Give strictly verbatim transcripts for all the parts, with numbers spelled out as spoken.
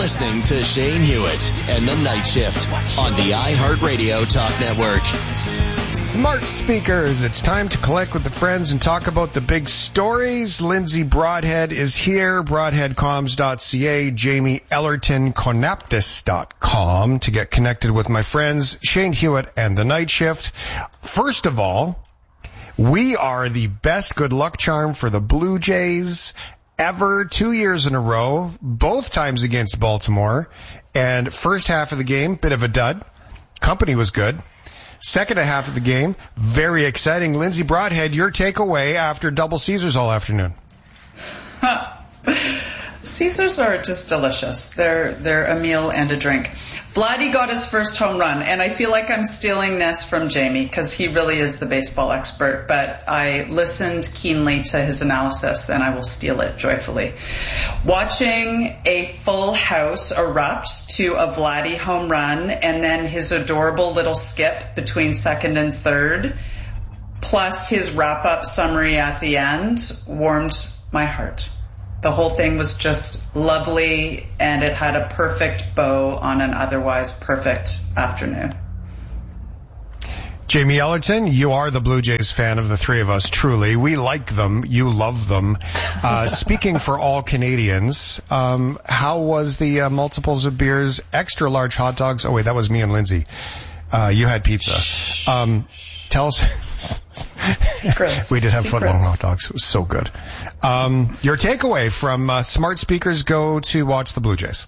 listening to Shane Hewitt and the Night Shift on the iHeartRadio Talk Network. Smart speakers. It's time to collect with the friends and talk about the big stories. Lindsay Broadhead is here, broadhead comms dot c a, Jamie Ellerton, conaptus dot com to get connected with my friends, Shane Hewitt and the Night Shift. First of all, we are the best good luck charm for the Blue Jays ever, two years in a row, both times against Baltimore. And first half of the game, bit of a dud. Company was good. Second half of the game, very exciting. Lindsay Broadhead, your takeaway after double Caesars all afternoon. Caesars are just delicious. They're they're a meal and a drink. Vladdy got his first home run, and I feel like I'm stealing this from Jamie because he really is the baseball expert, but I listened keenly to his analysis, and I will steal it joyfully. Watching a full house erupt to a Vladdy home run and then his adorable little skip between second and third, plus his wrap-up summary at the end, warmed my heart. The whole thing was just lovely, and it had a perfect bow on an otherwise perfect afternoon. Jamie Ellerton, you are the Blue Jays fan of the three of us, truly. We like them. You love them. Uh, speaking for all Canadians, um, how was the uh, multiples of beers, extra large hot dogs? Oh, wait, that was me and Lindsay. Uh, you had pizza. Um, tell us. Secrets. We did have Secrets. footlong hot dogs. It was so good. Um, your takeaway from uh, smart speakers go to watch the Blue Jays.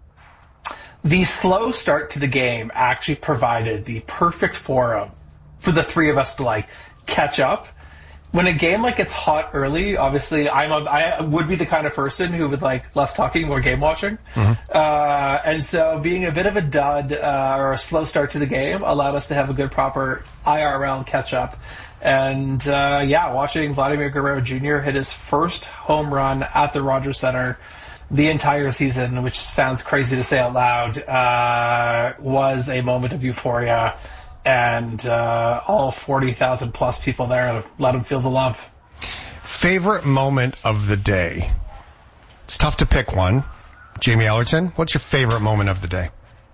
The slow start to the game actually provided the perfect forum for the three of us to like catch up. When a game like gets hot early, obviously I'm a, I would be the kind of person who would like less talking, more game watching. Mm-hmm. Uh, and so being a bit of a dud uh, or a slow start to the game allowed us to have a good proper I R L catch up. And uh, yeah, watching Vladimir Guerrero Junior hit his first home run at the Rogers Center the entire season, which sounds crazy to say out loud, uh, was a moment of euphoria. And uh, all forty thousand plus people there let him feel the love. Favorite moment of the day? It's tough to pick one. Jamie Ellerton, what's your favorite moment of the day?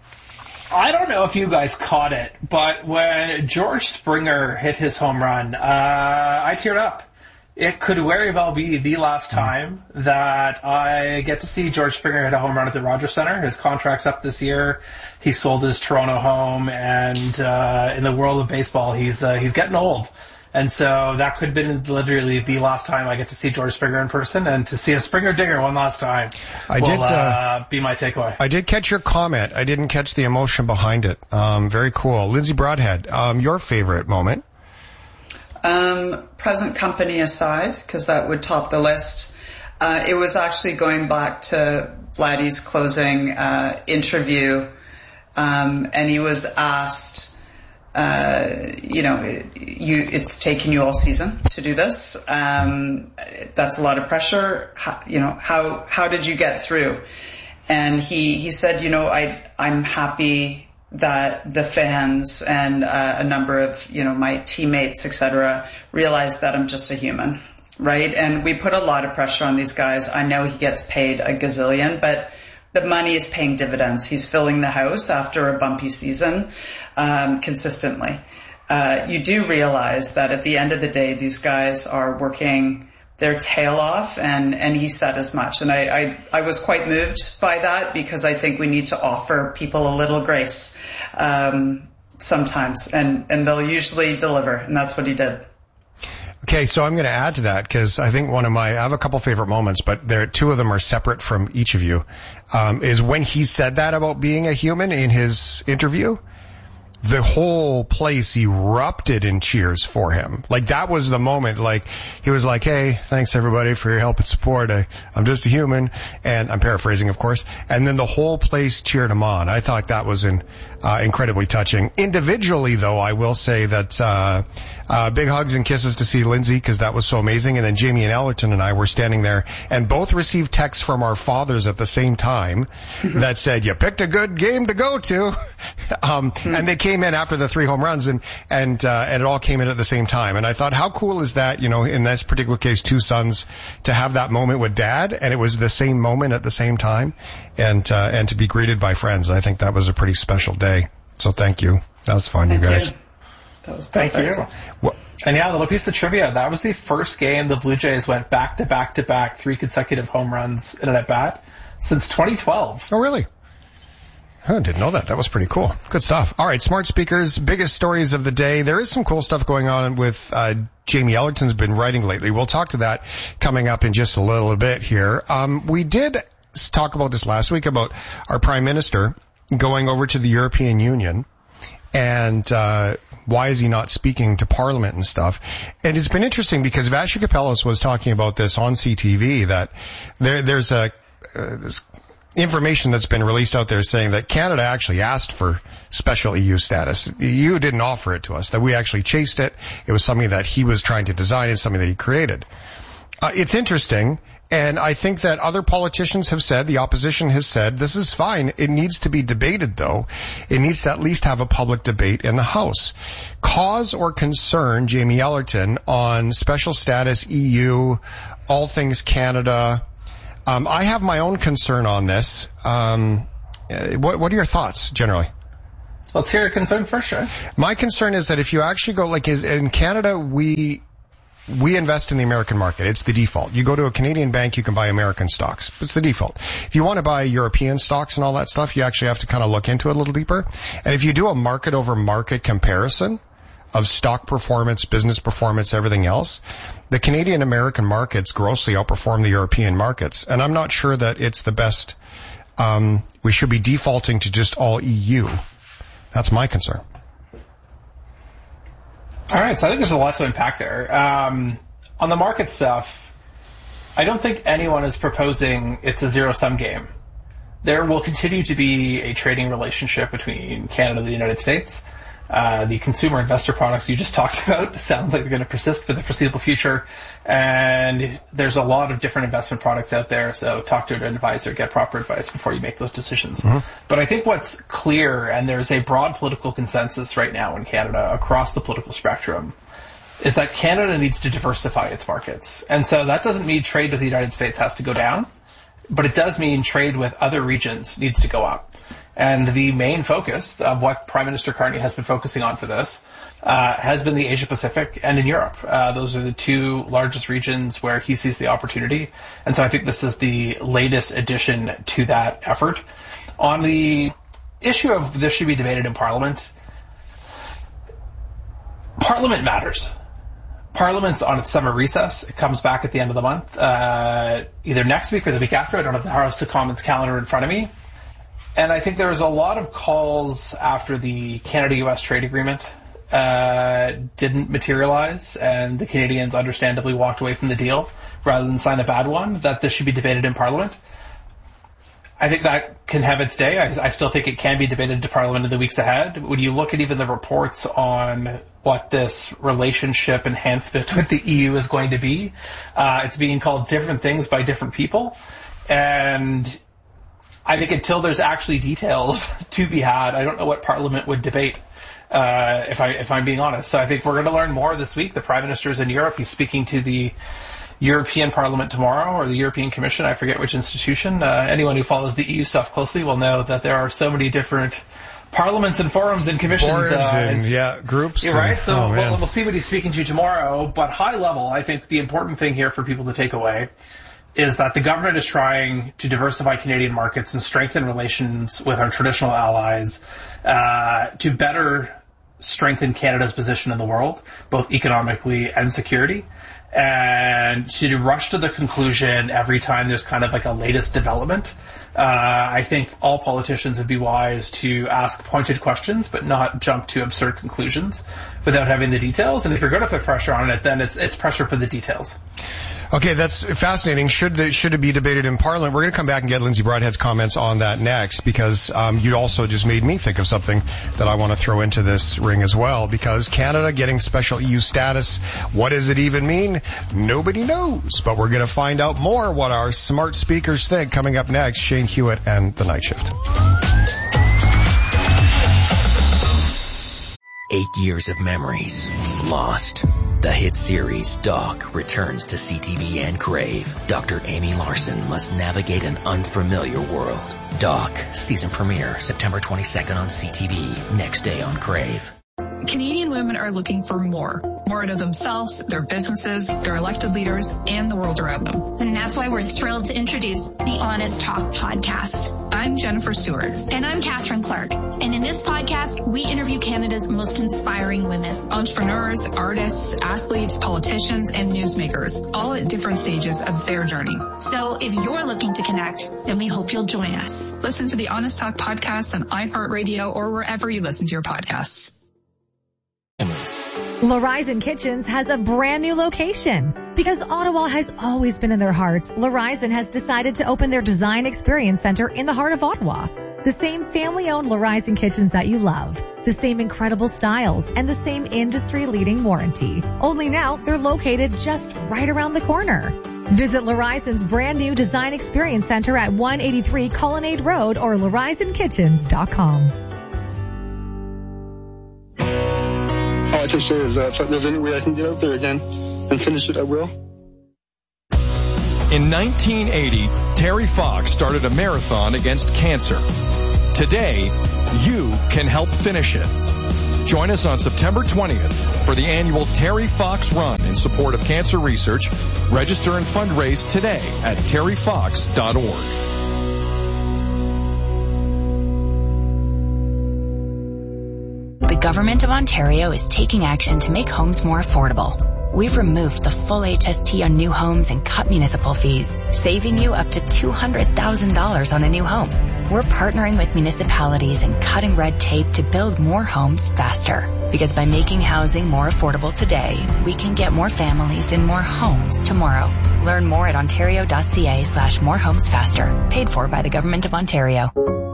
I don't know if you guys caught it, but when George Springer hit his home run, uh, I teared up. It could very well be the last time that I get to see George Springer hit a home run at the Rogers Center. His contract's up this year. He sold his Toronto home, and uh, in the world of baseball, he's uh, he's getting old. And so that could have been literally the last time I get to see George Springer in person, and to see a Springer dinger one last time I will did, uh, uh, be my takeaway. I did catch your comment. I didn't catch the emotion behind it. Um, very cool. Lindsay Broadhead, um, your favorite moment? Um, present company aside, because that would top the list. Uh, it was actually going back to Vladdy's closing uh, interview, um, and he was asked, uh, you know, you, it's taken you all season to do this. Um, that's a lot of pressure. How, you know, how how did you get through? And he he said, you know, I I'm happy that the fans and uh, a number of, you know, my teammates, et cetera, realize that I'm just a human, right? And we put a lot of pressure on these guys. I know he gets paid a gazillion, but the money is paying dividends. He's filling the house after a bumpy season um, consistently. Uh, you do realize that at the end of the day, these guys are working their tail off, and, and he said as much. And I, I, I was quite moved by that, because I think we need to offer people a little grace um, sometimes, and, and they'll usually deliver, and that's what he did. Okay, so I'm going to add to that, because I think one of my, I have a couple favorite moments, but there, two of them are separate from each of you, um, is when he said that about being a human in his interview. The whole place erupted in cheers for him. Like, that was the moment. Like, he was like, hey, thanks everybody for your help and support. I, I'm just a human. And I'm paraphrasing, of course. And then the whole place cheered him on. I thought that was in, uh, incredibly touching. Individually, though, I will say that, uh, uh, big hugs and kisses to see Lindsay, because that was so amazing. And then Jamie and Ellerton and I were standing there and both received texts from our fathers at the same time that said, you picked a good game to go to. um, and they came came in after the three home runs, and and uh, and it all came in at the same time. And I thought, how cool is that? You know, in this particular case, two sons to have that moment with Dad, and it was the same moment at the same time, and uh, and to be greeted by friends. I think that was a pretty special day. So thank you. That was fun, thank you guys. You. That was thank perfect. you. What? And yeah, a little piece of trivia. That was the first game the Blue Jays went back to back to back, three consecutive home runs in an at bat since twenty twelve. Oh, really? I didn't know that. That was pretty cool. Good stuff. All right, smart speakers, biggest stories of the day. There is some cool stuff going on with uh Jamie Ellerton's been writing lately. We'll talk to that coming up in just a little bit here. Um we did talk about this last week about our Prime Minister going over to the European Union, and uh why is he not speaking to Parliament and stuff? And it's been interesting because Vassy Kapelos was talking about this on C T V, that there there's a uh, this information that's been released out there saying that Canada actually asked for special E U status. E U didn't offer it to us, that we actually chased it. It was something that he was trying to design and something that he created. Uh, it's interesting, and I think that other politicians have said, the opposition has said, this is fine. It needs to be debated, though. It needs to at least have a public debate in the House. Cause or concern, Jamie Ellerton, on special status E U, all things Canada. Um, I have my own concern on this. Um, what, what are your thoughts, generally? Let's hear your concern first, Sean. My concern is that if you actually go, like, is, in Canada, we we invest in the American market. It's the default. You go to a Canadian bank, you can buy American stocks. It's the default. If you want to buy European stocks and all that stuff, you actually have to kind of look into it a little deeper. And if you do a market over market comparison of stock performance, business performance, everything else, the Canadian American markets grossly outperform the European markets. And I'm not sure that it's the best. Um, we should be defaulting to just all E U. That's my concern. All right, so I think there's a lot to unpack there. Um, on the market stuff, I don't think anyone is proposing it's a zero-sum game. There will continue to be a trading relationship between Canada and the United States. Uh, the consumer investor products you just talked about sound like they're going to persist for the foreseeable future. And there's a lot of different investment products out there, so talk to an advisor, get proper advice before you make those decisions. Mm-hmm. But I think what's clear, and there's a broad political consensus right now in Canada across the political spectrum, is that Canada needs to diversify its markets. And so that doesn't mean trade with the United States has to go down, but it does mean trade with other regions needs to go up. And the main focus of what Prime Minister Carney has been focusing on for this uh, has been the Asia Pacific and in Europe. Uh, those are the two largest regions where he sees the opportunity. And so I think this is the latest addition to that effort. On the issue of this should be debated in Parliament, Parliament matters. Parliament's on its summer recess. It comes back at the end of the month, uh, either next week or the week after. I don't have the House of Commons calendar in front of me. And I think there was a lot of calls after the Canada-U S trade agreement uh, didn't materialize, and the Canadians understandably walked away from the deal rather than sign a bad one, that this should be debated in Parliament. I think that can have its day. I, I still think it can be debated to Parliament in the weeks ahead. When you look at even the reports on what this relationship enhancement with the E U is going to be, uh, it's being called different things by different people. And I think until there's actually details to be had, I don't know what Parliament would debate, uh, if, I, if I'm being honest. So I think we're going to learn more this week. The Prime Minister's in Europe. He's speaking to the European Parliament tomorrow, or the European Commission, I forget which institution. Uh, anyone who follows the E U stuff closely will know that there are so many different parliaments and forums and commissions. Boards uh, and, yeah, groups. Yeah, right? And, so oh, we'll, we'll see what he's speaking to tomorrow. But high level, I think the important thing here for people to take away is that the government is trying to diversify Canadian markets and strengthen relations with our traditional allies uh, to better strengthen Canada's position in the world, both economically and security. And to rush to the conclusion every time there's kind of like a latest development, uh, I think all politicians would be wise to ask pointed questions, but not jump to absurd conclusions without having the details. And if you're going to put pressure on it, then it's it's pressure for the details. Okay, that's fascinating. Should the, should it be debated in Parliament? We're going to come back and get Lindsay Broadhead's comments on that next, because um, you also just made me think of something that I want to throw into this ring as well, because Canada getting special E U status, what does it even mean? Nobody knows, but we're going to find out more what our smart speakers think coming up next. Shane Hewitt and The Night Shift. Eight years of memories lost. The hit series Doc returns to C T V and Crave. Doctor Amy Larson must navigate an unfamiliar world. Doc, season premiere September twenty-second on C T V, next day on Crave. Canadian women are looking for more. More out of themselves, their businesses, their elected leaders, and the world around them. And that's why we're thrilled to introduce the Honest Talk podcast. I'm Jennifer Stewart. And I'm Catherine Clark. And in this podcast, we interview Canada's most inspiring women. Entrepreneurs, artists, athletes, politicians, and newsmakers, all at different stages of their journey. So if you're looking to connect, then we hope you'll join us. Listen to the Honest Talk podcast on iHeartRadio or wherever you listen to your podcasts. L'Horizon Kitchens has a brand new location. Because Ottawa has always been in their hearts, L'Horizon has decided to open their Design Experience Center in the heart of Ottawa. The same family-owned L'Horizon Kitchens that you love. The same incredible styles and the same industry-leading warranty. Only now, they're located just right around the corner. Visit L'Horizon's brand new Design Experience Center at one eighty-three Colonnade Road or L'Horizon Kitchens dot com. All I can say is that if there's any way I can get out there again and finish it, I will. In nineteen eighty, Terry Fox started a marathon against cancer. Today, you can help finish it. Join us on September twentieth for the annual Terry Fox Run in support of cancer research. Register and fundraise today at terry fox dot org. The Government of Ontario is taking action to make homes more affordable. We've removed the full H S T on new homes and cut municipal fees, saving you up to two hundred thousand dollars on a new home. We're partnering with municipalities and cutting red tape to build more homes faster. Because by making housing more affordable today, we can get more families in more homes tomorrow. Learn more at ontario.ca slash more homes faster. Paid for by the Government of Ontario.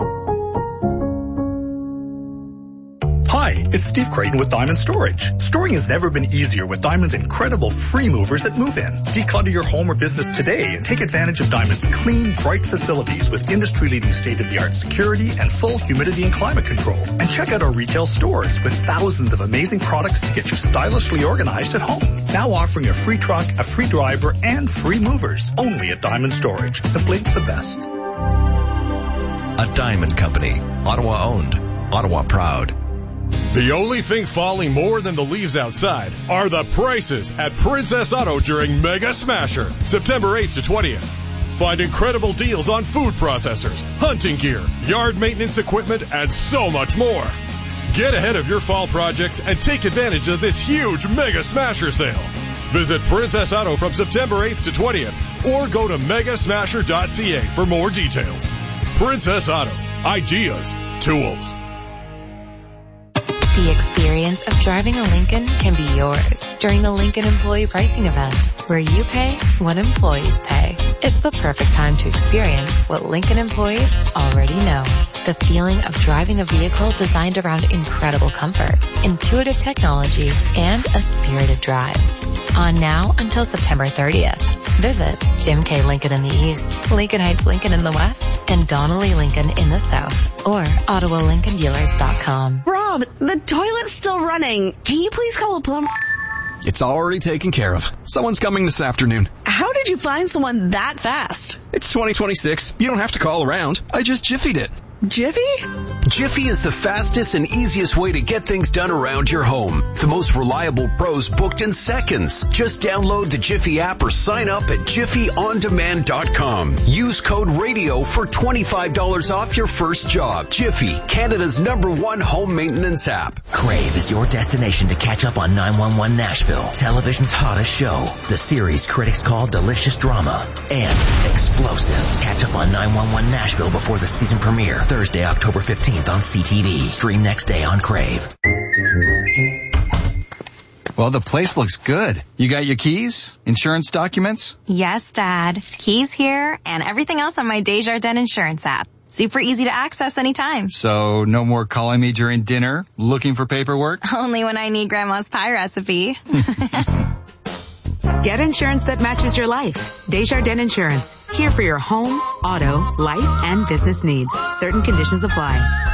Hi, it's Steve Creighton with Diamond Storage. Storing has never been easier with Diamond's incredible free movers at Move In. Declutter your home or business today and take advantage of Diamond's clean, bright facilities with industry-leading state-of-the-art security and full humidity and climate control. And check out our retail stores with thousands of amazing products to get you stylishly organized at home. Now offering a free truck, a free driver, and free movers. Only at Diamond Storage. Simply the best. A Diamond Company. Ottawa owned. Ottawa proud. The only thing falling more than the leaves outside are the prices at Princess Auto during Mega Smasher, September eighth to twentieth. Find incredible deals on food processors, hunting gear, yard maintenance equipment, and so much more. Get ahead of your fall projects and take advantage of this huge Mega Smasher sale. Visit Princess Auto from September eighth to twentieth or go to mega smasher dot c a for more details. Princess Auto. Ideas. Tools. The experience of driving a Lincoln can be yours during the Lincoln Employee Pricing Event, where you pay what employees pay. It's the perfect time to experience what Lincoln employees already know. The feeling of driving a vehicle designed around incredible comfort, intuitive technology, and a spirited drive. On now until September thirtieth. Visit Jim K. Lincoln in the East, Lincoln Heights Lincoln in the West, and Donnelly Lincoln in the South, or Ottawa Lincoln Dealers dot com. Rob, the toilet's still running. Can you please call a plumber? It's already taken care of. Someone's coming this afternoon. How did you find someone that fast? It's twenty twenty-six. You don't have to call around. I just Jiffied it. Jiffy? Jiffy is the fastest and easiest way to get things done around your home. The most reliable pros booked in seconds. Just download the Jiffy app or sign up at jiffy on demand dot com. Use code RADIO for twenty-five dollars off your first job. Jiffy, Canada's number one home maintenance app. Crave is your destination to catch up on nine one one Nashville, television's hottest show. The series critics call delicious drama and explosive. Catch up on nine one one Nashville before the season premiere. Thursday, October fifteenth on C T V. Stream next day on Crave. Well, the place looks good. You got your keys? Insurance documents? Yes, Dad. Keys here and everything else on my Desjardins Insurance app. Super easy to access anytime. So no more calling me during dinner, looking for paperwork? Only when I need Grandma's pie recipe. Get insurance that matches your life. Desjardins Insurance. Here for your home, auto, life, and business needs. Certain conditions apply.